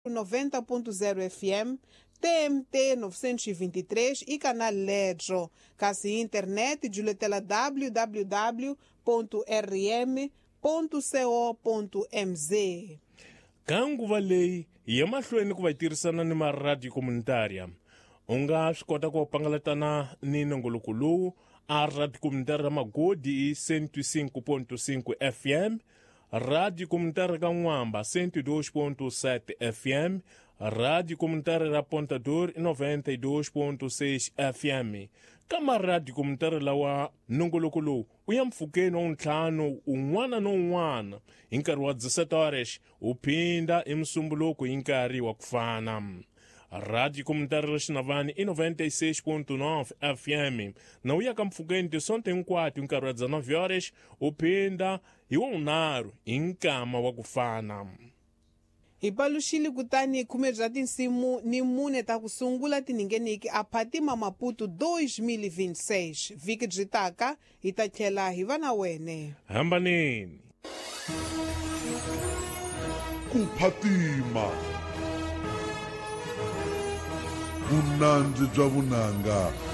90.0 FM, TMT 923 e canal Ledro. Kasi internet, juletela www.rm.co.mz. Kangu valei ya mahlweni ku va tirhisana ni maradio komunitaria u nga swi kota ku pangalatana ni nongoloko lowu a radio komunitaria ra Magodi i 105.5 FM, radio komunitaria ka Nwamba 102.7 FM, radio komunitaria ra Pontador 92.6 FM. Kama radio komunitaria lawa nongoloko lowu u ya mpfhukeni wa ntlhanu un'wana na un'wana hi nkarhi wa 17 horas u phinda emusumbuluko hi nkarhi wa ku fana. Radio komunitaria ra Xinavani i 96.9 FM na u ya ka mpfhukeni tisonto hinkwato hi nkarhi wa 19 horas u phinda hi wunharhu hi nkama wa ku fana. Hi paluxile kutani khume bya tinsimu ni mune ta ku sungula ti ningeniki a Phatima Maputo 2026. Vhiki byi taka hi ta tlhela hi va na wene. Hambaneni. Ku Phatima vunandzi bya vunanga